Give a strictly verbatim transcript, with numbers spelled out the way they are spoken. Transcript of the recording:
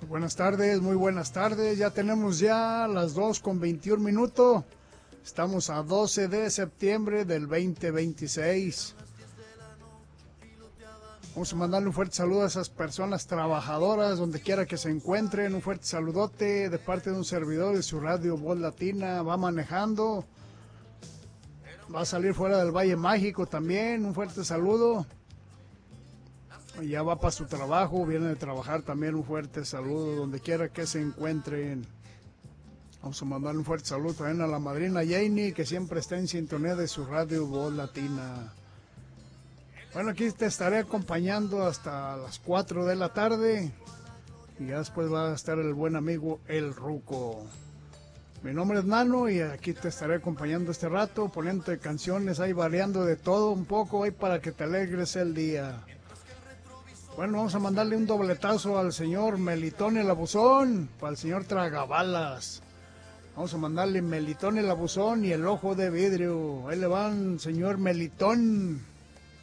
Buenas tardes, muy buenas tardes. Ya tenemos ya las dos con veintiún minutos. Estamos a doce de septiembre del veinte veintiséis. Vamos a mandarle un fuerte saludo a esas personas trabajadoras, donde quiera que se encuentren. Un fuerte saludote de parte de un servidor de su radio Voz Latina. Va manejando. Va a salir fuera del Valle Mágico también. Un fuerte saludo. Ya va para su trabajo, viene de trabajar también. Un fuerte saludo donde quiera que se encuentren. Vamos a mandarle un fuerte saludo también a la madrina Janie, que siempre está en sintonía de su radio Voz Latina. Bueno, aquí te estaré acompañando hasta las cuatro de la tarde y ya después va a estar el buen amigo El Ruco. Mi nombre es Nano y aquí te estaré acompañando este rato, poniéndote canciones ahí, variando de todo un poco ahí para que te alegres el día. Bueno, vamos a mandarle un dobletazo al señor Melitón el Abusón, para el señor Tragabalas. Vamos a mandarle Melitón el Abusón y el Ojo de Vidrio. Ahí le van, señor Melitón.